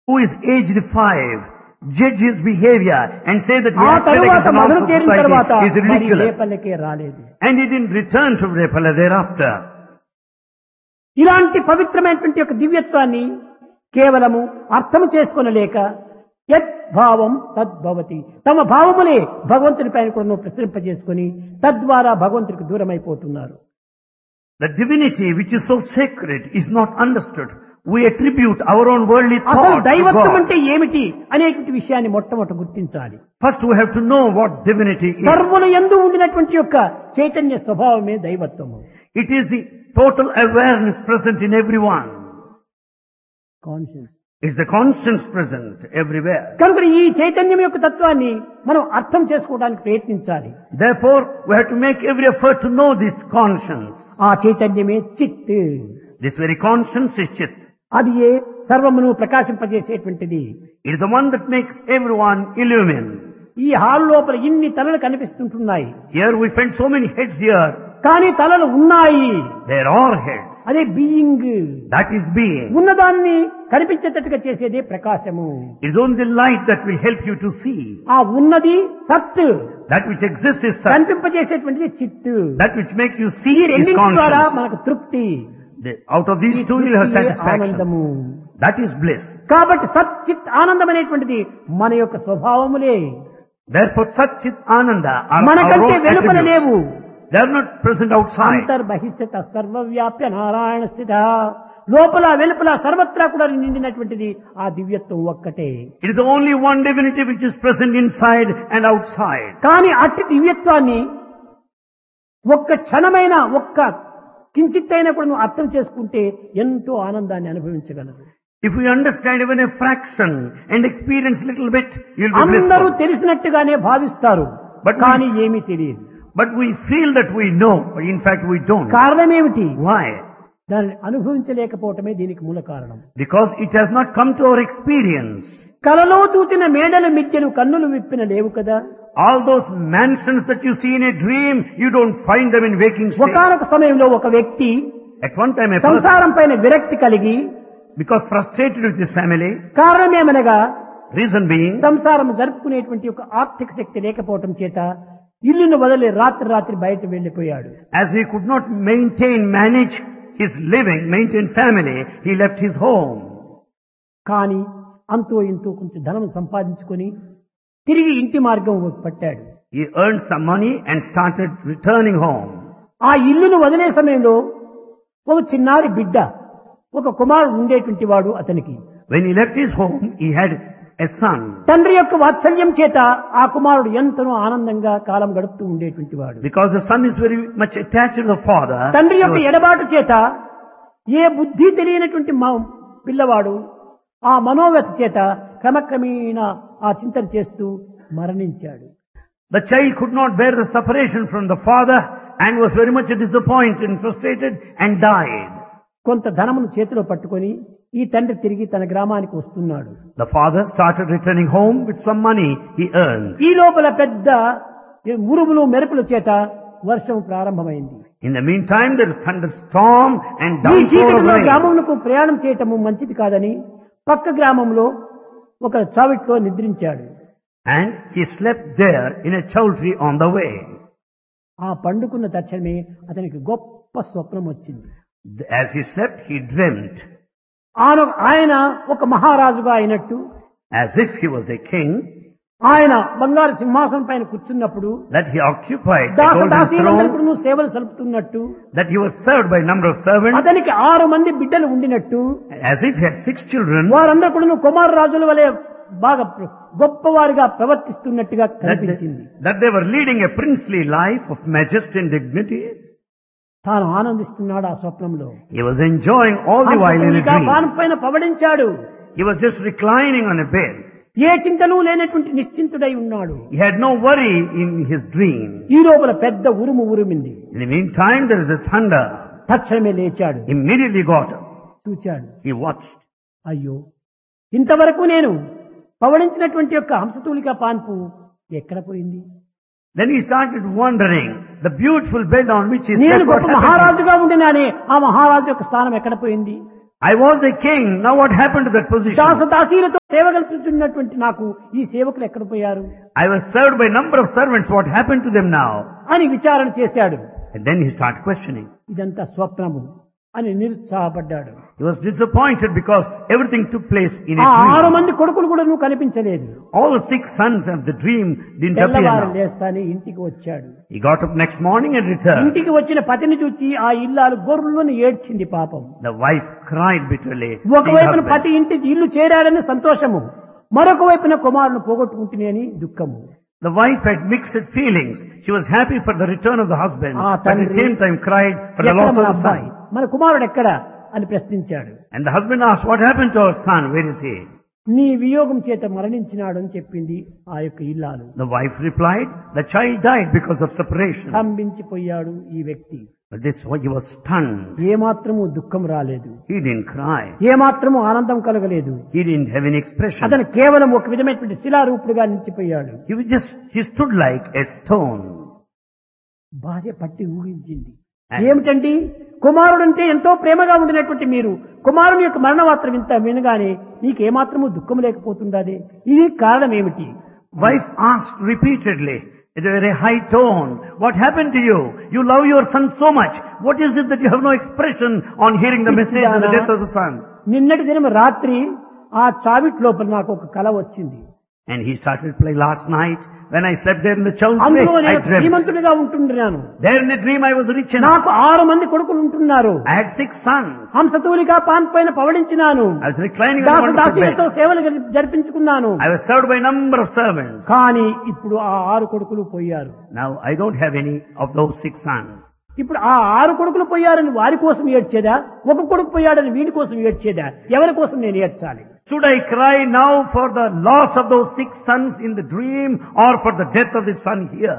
who is aged 5 judge his behavior and say that he ఆ acted తరువాత against the norms మొదలు of చేరిన తర్వాత society is మరి ridiculous. రేపల్లకే రాలేదు. And he didn't return to Repala thereafter. ఇలాంటి పవిత్రమైనటువంటి యొక్క దివ్యత్వాన్ని కేవలము అర్థం చేసుకొనలేక యద్భావం తద్భవతి, తమ భావములే భగవంతుని పైన కూడా ప్రసరింపజేసుకుని తద్వారా భగవంతుడికి దూరం అయిపోతున్నారు. The divinity which is so sacred is not understood. We attribute our own worldly అసలు thought to దైవత్వం God. అంటే ఏమిటి అనేటువంటి విషయాన్ని మొట్టమొదట గుర్తించాలి. First we have to know what divinity is. సర్వుల యందు ఉండినటువంటి యొక్క చైతన్య స్వభావమే దైవత్వము. It is the total awareness present in everyone. Conscious. It's the conscience present everywhere. కనుక ఈ చైతన్యం యొక్క తత్వాన్ని మనం అర్థం చేసుకోవడానికి ప్రయత్నించాలి. Therefore, we have to make every effort to know this conscience. ఆ చైతన్యమే చిత్. This very conscience is Chit. అది ఏ సర్వమును ప్రకాశింపజేసేటువంటిది. It is the one that makes everyone illumine. ఈ హాల్ లోపల ఇన్ని తలలు కనిపిస్తుంటున్నాయి. Here we find so many heads here. కానీ తలలు ఉన్నాయి. There are heads. అదే బీయింగ్. That is being. ఉన్నదాన్ని కనిపించేటట్టుగా చేసేదే ప్రకాశము. It is only the light that will help you to see. ఆ ఉన్నది సత్. That which exists is Sat. కనిపింపజేసేటువంటిది చిత్తు. That which makes you see ఈ is రెండింటి ద్వారా conscience. మనకు తృప్తి. Out of these two you'll have satisfaction. ఆనందము. That is bliss. కాబట్టి సత్ చిత్ ఆనందం అనేటువంటిది మన యొక్క స్వభావములే. Therefore, Sat Chit Ananda are our మనకంటే own వెలుపల లేవు. attributes. They are not present outside. అంతర్బహిష్యత సర్వవ్యాప్య Narayana స్థిత. లోపల వెలుపల సర్వత్రా కూడా నిండినటువంటిది ఆ దివ్యత్వం ఒక్కటే. It is the only one divinity which is present inside and outside. కానీ అట్టి దివ్యత్వాన్ని ఒక్క క్షణమైన ఒక్క కించిత్తైనా కూడా నువ్వు అర్థం చేసుకుంటే ఎంతో ఆనందాన్ని అనుభవించగలరు. If we understand even a fraction and experience little bit, you'll be అందరూ blissful. తెలిసినట్టుగానే భావిస్తారు, కానీ ఏమీ తెలియదు. But we feel that we know, but in fact we don't. కారణం ఏమిటి? Why? దాన్ని అనుభవించలేకపోవటమే దీనికి మూల కారణం. Because it has not come to our experience. కలలో చూచిన మేడల మిథ్యను కన్నులు విప్పిన లేవు కదా. All those mansions that you see in a dream, you don't find them in waking state. ఒకానొక సమయంలో ఒక వ్యక్తి At one time a person, సంసారం పైన విరక్తి కలిగి, because frustrated with his family, కారణమేమనగా reason being, సంసారం జరుపుకునేటువంటి ఒక ఆర్థిక శక్తి లేకపోవటం చేత ఇల్లును వదిలి రాత్రి బయట వెళ్లిపోయాడు. as he could not manage his living, maintain family, he left his home. కానీ అంతో ఇంతో కొంచెం ధనం సంపాదించుకొని తిరిగి ఇంటి మార్గం పట్టాడు. He earned some money and started returning home. ఆ ఇల్లును వదిలే సమయంలో ఒక చిన్నారి బిడ్డ, ఒక కుమారుడు ఉండేటువంటి వాడు అతనికి. When he left his home, he had a son. తండ్రి యొక్క వాత్సల్యం చేత ఆ కుమారుడు ఎంతనో ఆనందంగా కాలం గడుపుతూ ఉండేటువంటి వాడు. Because the son is very much attached to the father. తండ్రి he యొక్క was- ఎడబాటు చేత ఏ బుద్ధి తెలియనటువంటి పిల్లవాడు ఆ మనోవ్యత చేత క్రమక్రమేణా ఆ చింతన చేస్తూ మరణించాడు. The child could not bear the separation from the father and was very much disappointed and frustrated and died. కొంత ధనమును చేతిలో పట్టుకొని ఈ తండ్రి తిరిగి తన గ్రామానికి వస్తున్నాడు. The father started returning home with some money he earned. ఈ లోపల పెద్ద ఉరుములు మెరుపుల చేత వర్షం ప్రారంభమైంది. In the meantime, there is thunderstorm and ఈ downpour of చీకటిలో rain. గ్రామమునకు ప్రయాణం చేయటము మంచిది కాదని పక్క గ్రామంలో ఒక చావిట్లో నిద్రించాడు. And he slept there in a chowdhury on the way. ఆ పండుకున్న తక్షణమే అతనికి గొప్ప స్వప్నం వచ్చింది. As he slept, he dreamt ఆయన ఒక మహారాజుగా అయినట్టు, as if he was a king, ఆయన బంగారు సింహాసనం పైన కూర్చున్నప్పుడు that he occupied a golden throne, దాసదాసీలందరికీ సేవలు సలుపుతున్నట్టు, that he was served by a number of servants, అతనికి 6 మంది బిడ్డలు ఉండినట్టు, as if he had 6 children, వారందరూ కూడా కుమార రాజుల వలె బాగా గొప్పవారిగా ప్రవర్తిస్తున్నట్టుగా కనిపించింది. that they were leading a princely life of majesty and dignity. తాను ఆనందిస్తున్నాడు ఆ స్వప్నంలో. He was enjoying all the while in a dream. పానం పైన పవడించాడు. He was just reclining on a bed. ఏ చింతలు లేనటువంటి నిశ్చింతుడై ఉన్నాడు. He had no worry in his dream. ఈ లోపల పెద్ద ఉరుమింది. In the meantime, there is a thunder. తక్షణమే లేచాడు. Immediately got up. చూచాడు. He watched. అయ్యో, ఇంతవరకు నేను పవడించినటువంటి యొక్క హంసతూలిక పాన్పు ఎక్కడ పోయింది? Then he started wondering, the beautiful bed on which he నేను slept, what గొప్ప happened? మహారాజుగా ఉండినానే ఆ మహారాజు యొక్క స్థానం ఎక్కడ పోయింది? I was a king. Now what happened to that position? దాసదాసీలతో సేవ కల్పిస్తున్నటువంటి నాకు ఈ సేవకులు ఎక్కడ పోయారు I was served by a number of servants. What happened to them now? అని విచారణ చేశాడు. And then he started questioning. ఇదంతా స్వప్నము అని నిరుత్సాహపడ్డాడు. He was disappointed because everything took place in a ఆ 6 dream. మంది కొడుకులు కూడా నువ్వు కనిపించలేదు. All the 6 sons of the dream didn't appear తెల్లవారు now. లేస్తానే ఇంటికి వచ్చాడు. He got up next morning and returned. ఇంటికి వచ్చిన పతిని చూచి ఆ ఇల్లాలు గొర్రులను ఏడ్చింది పాపం. The wife cried bitterly. ఒకవైపున seeing husband. పతి ఇంటికి ఇల్లు చేరాడని సంతోషము, మరొక వైపున కుమారుని పోగొట్టుకుంటునే అని దుఃఖము. The wife had mixed feelings. She was happy for the return of the husband, Ah, but at the Tandri, same time cried for the ఎక్కడ loss మన of the అబ్బాయి, son. మన కుమారుడు ఎక్కడ అని ప్రశ్నించాడు. And the husband asked, what happened to our son? Where is he? నీ వియోగం చేత మరణించినాడు అని చెప్పింది ఆ యొక్క ఇల్లాలు. The wife replied, the child died because of separation. స్తంభించిపోయాడు ఈ వ్యక్తి. But this he was stunned. ఏమాత్రము దుఃఖం రాలేదు, He didn't cry. ఏమాత్రము ఆనందం కలగలేదు. He didn't have any expression. అతను కేవలం ఒక విధమైనటువంటి శిలారూపుడుగా నిలిచిపోయాడు. He stood like a stone. భార్య పట్టి ఊహించింది. ఏమిటండి, కుమారుడంటే ఎంతో ప్రేమగా ఉండినటువంటి మీరు కుమారుని యొక్క మరణ వార్త ఇంత వినగానే నీకేమాత్రము దుఃఖం లేకపోతుండదే, ఇది కారణం ఏమిటి? Wife asked repeatedly, at a very high tone, what happened to you? You love your son so much. What is it that you have no expression on hearing the message of the death of the son? నిన్నటి దినం రాత్రి ఆ చావిట్ లోపల నాకు ఒక కల వచ్చింది. And he started play last night. When I slept there in the child's అందులో I నేను dreamt. శ్రీమంతుడిగా ఉంటున్నాను. There in the dream I was rich enough. నాకు 6 మంది కొడుకులు ఉంటున్నారు. I had 6 sons. హంసతూలిగా పాన్ పైన పవడించినాను. I was reclining on the దాసదాసీలతో bed. సేవలు జరిపించుకున్నాను. I was served by a number of servants. కానీ ఇప్పుడు ఆ 6 కొడుకులు పోయారు. Now I don't have any of those 6 sons. ఇప్పుడు ఆ 6 కొడుకులు పోయారని వారి కోసం ఏడ్చేదా, ఒక కొడుకు పోయాడని వీడి కోసం ఏడ్చేదా, ఎవరి కోసం నేను ఏడ్చాలి? Should I cry now for the loss of those 6 sons in the dream or for the death of the son here?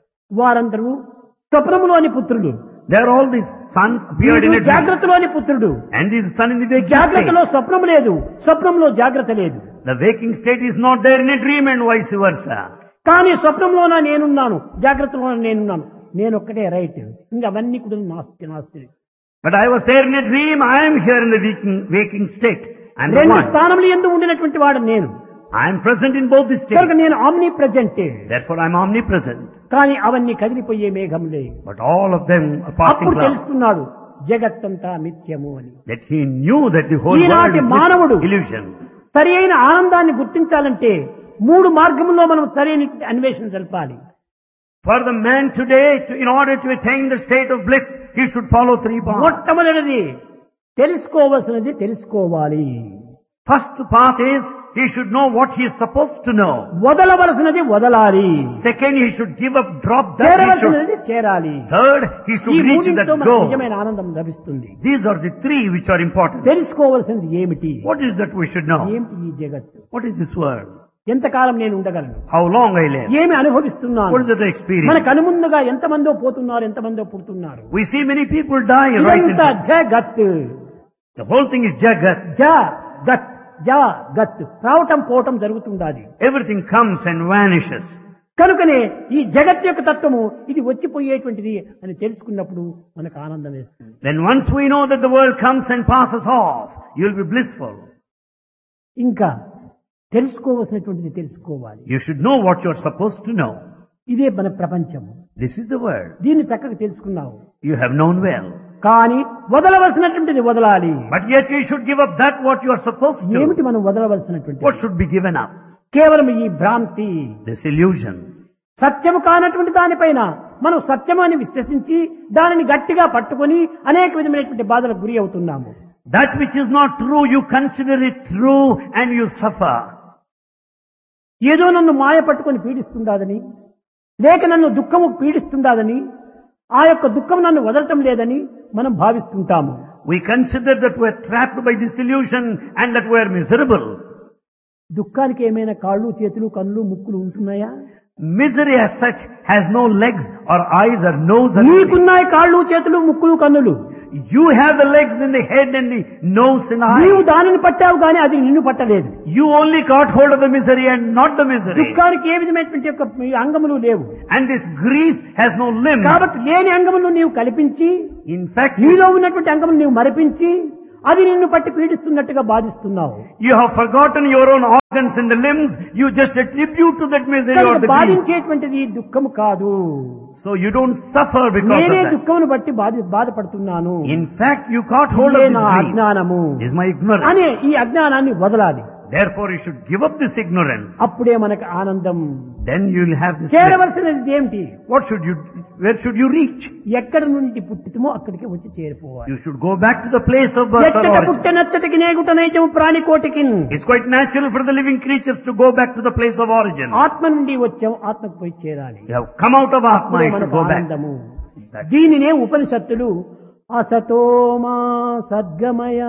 వారందరూ స్వప్నములోని పుత్రుడు. There all these sons appeared in a dream. జాగ్రత్తలోని పుత్రుడు. And this son in the waking జాగ్రత్తలో state. స్వప్నం లేదు, స్వప్నంలో జాగ్రత్త లేదు. The waking state is not there in a dream and vice versa. కానీ స్వప్నంలోన నేనున్నాను, జాగ్రత్తలోన నేనున్నాను. నేనొక్కటే రైట్, ఇంకా అవన్నీ కూడా నాస్తి. But I was there in a dream, I am here in the waking state. I'm the రెండు one. స్థానములు ఎందు ఉండినటువంటి వాడు నేను. I am present in both the కనుక states. నేను omni present. Therefore I am omnipresent. కానీ అవన్నీ కదిలిపోయే మేఘంలే. But all of them are passing అప్పుడు clouds. తెలుస్తున్నాడు జగత్తంతా మిథ్యము అని. That he knew that the whole world ఈనాటి is మానవుడు illusion. సరి అయిన ఆనందాన్ని గుర్తించాలంటే 3 మార్గముల్లో మనం సరైన అన్వేషణ జరపాలి. For the man today, in order to attain the state of bliss, he should follow 3 paths. మొట్టమొదటిది తెలుసుకోవలసినది తెలుసుకోవాలి. First path is, he should know what he is supposed to know. వదలవలసినది వదలాలి. Second, he should give up, drop that he should. చేరవలసినది చేరాలి. Third, he ఈ should reach that మూడింటితో మనకు goal. నిజమైన ఆనందం లభిస్తుంది. These are the 3 which are important. తెలుసుకోవలసినది ఏమిటి? What is that we should know? ఏమిటి ఈ జగత్తు? What is this world? ఎంతకాలం నేను ఉండగలను? How long I live? ఏమి అనుభవిస్తున్నాను? What is that I experience? మన కనుముందుగా ఎంతమందో పోతున్నారు, ఎంతమందో పుడుతున్నారు. We see many people die right in ఇదంతా front. జగత్. The whole thing is jagat. జగత్ జగత్ రావటం పోవటం జరుగుతుండాలి. Everything comes and vanishes. కనుకనే ఈ జగత్ యొక్క తత్వము ఇది వచ్చిపోయేటువంటిది అని తెలుసుకున్నప్పుడు మనకు ఆనందం వేస్తుంది. Then once we know that the world comes and passes off, you will be blissful. ఇంకా తెలుసుకోవలసినటువంటిది తెలుసుకోవాలి. You should know what you are supposed to know. ఇదే మన ప్రపంచం. This is the world. దీన్ని చక్కగా తెలుసుకున్నావు. You have known well. కానీ వదలవలసినటువంటిది వదలాలి. But yet you should give up that what you are supposed to. ఏమిటి మనం వదలవలసినటువంటి? What should be given up? కేవలం ఈ భ్రాంతి, This illusion. సత్యము కానటువంటి దానిపైన మనం సత్యము అని విశ్వసించి దానిని గట్టిగా పట్టుకొని అనేక విధమైనటువంటి బాధలకు గురి అవుతున్నాము. That which is not true, you consider it true and you suffer. ఏదో నన్ను మాయ పట్టుకొని పీడిస్తుండాదని, లేక నన్ను దుఃఖము పీడిస్తుండాదని, ఆ యొక్క దుఃఖం నన్ను వదలటం లేదని మనం భావిస్తుంటాము. We consider that we are trapped by this illusion and that we are miserable. దుఃఖానికి ఏమైనా కాళ్ళు, చేతులు, కన్నులు, ముక్కులు ఉంటున్నాయా? Misery as such has no legs or eyes or nose or anything. నీకున్నాయి కాళ్ళు, చేతులు, ముక్కులు, కన్నులు. You have the legs and the head and the nose and నీవు eyes. దానిని పట్టావు కానీ అది నిన్ను పట్టలేదు. You only got hold of the misery and not the misery. దుఃఖానికి ఏ విధమైనటువంటి యొక్క అంగములు లేవు. And this grief has no limbs. కాబట్టి లేని అంగములను నీవు కల్పించి In fact, నీలో ఉన్నటువంటి అంగములు నీవు మరిపించి అది నిన్ను పట్టి పీడిస్తున్నట్టుగా బాధిస్తున్నావు. You have forgotten your own organs in the limbs. You just attribute to that misery or కనుక the grief. బాధించేటువంటిది దుఃఖము కాదు. So you don't suffer because of నేనే that. దుఃఖమును బట్టి బాధపడుతున్నాను. In fact, you caught hold of ఇదే this నా grief. అజ్ఞానము This is my ignorance. అనే ఈ అజ్ఞానాన్ని వదలాలి. Therefore, you should give up this ignorance. అప్పుడే మనకు ఆనందం. Then you will have this bliss. చేరవలసినది ఏమిటి? Where should you reach? ఎక్కడ నుండి పుట్టితమో అక్కడికి వచ్చి చేరిపోవాలి. You should go back to the place of birth or ఎచ్చట origin. పుట్ట నచ్చటికి నేగుట నైజము ప్రాణికోటికి. It's quite natural for the living creatures to go back to the place of origin. ఆత్మ నుండి వచ్చాం, ఆత్మకు పోయి చేరాలి. You have come out of Atma, అప్పుడే you should మనకు go back. ఆనందము. దీనినే ఉపనిషత్తులు అసతోమా సద్గమయ,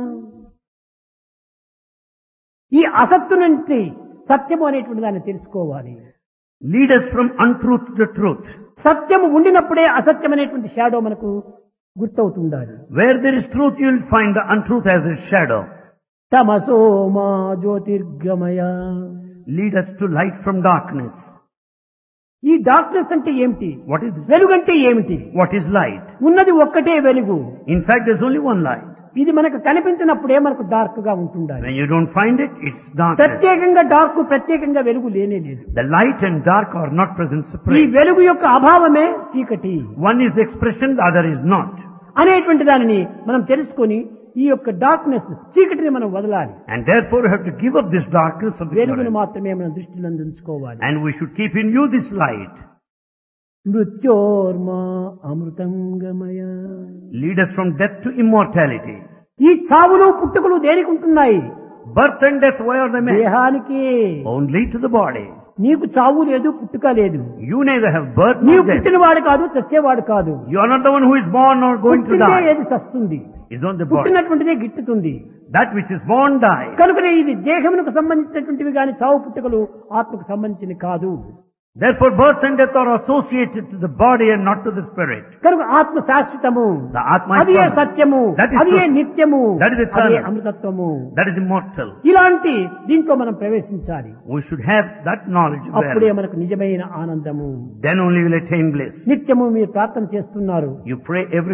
ఈ అసత్తు నుండి సత్యము అనేటువంటి దాన్ని తెలుసుకోవాలి. Lead us from untruth to truth. సత్యము ఉండినప్పుడే అసత్యం అనేటువంటి షాడో మనకు గుర్తవుతుండాలి. Where there is truth, you will find the untruth as its shadow. తమసోమా జ్యోతిర్గమయ, Lead us to light from darkness. ఈ డార్క్నెస్ అంటే ఏమిటి? What is this? వెలుగంటే ఏమిటి? What is light? ఉన్నది ఒక్కటే వెలుగు. In fact, there's only one light. ఇది మనకు కనిపించినప్పుడే మనకు డార్క్ గా ఉంటుండాలి. When you don't find it, it's darkness. ప్రత్యేకంగా డార్క్, ప్రత్యేకంగా వెలుగు లేనే లేదు. The light and dark are not present ఈ separate. వెలుగు యొక్క అభావమే చీకటి One is the expression, the other is not. అనేటువంటి దానిని మనం తెలుసుకొని ఈ యొక్క డార్క్నెస్, చీకటిని మనం వదలాలి. And therefore you have to give up this darkness of వెలుగును ignorance. మాత్రమే మనం దృష్టిలో ఉంచుకోవాలి. And we should keep in you this light. మృత్యోర్మా Amrutham గమయ, Lead us from death to immortality. ఈ చావులు పుట్టుకలు దేనికి ఉంటున్నాయి? Birth and death, why are they made? దేహానికి. Only to the body. నీకు చావు లేదు, పుట్టుక లేదు. You neither have birth నీవు nor death. పుట్టినవాడు కాదు, చచ్చేవాడు కాదు. You are not the one who is born or going to పుట్టిందే die. ఏది చస్తుంది, It's not the body. పుట్టినటువంటిదే గిట్టుతుంది. That which is born dies. కనుకనే ఇది దేహమునకు సంబంధించినటువంటివి కానీ చావు పుట్టుకలు ఆత్మకు సంబంధించినవి కాదు. Therefore birth and death are associated to the body and not to the spirit. కనుక ఆత్మ శాశ్వతము, The Atma is అది permanent. సత్యము, That is అది truth. నిత్యము, That is eternal. అదే అమృతత్వము. That is immortal. ఇలాంటి దీంట్లో మనం ప్రవేశించాలి. We should have that knowledge అప్పుడే where మనకు నిజమైన ఆనందము. then only will attain bliss. నిత్యము మీరు ప్రార్థన చేస్తున్నారు. You pray every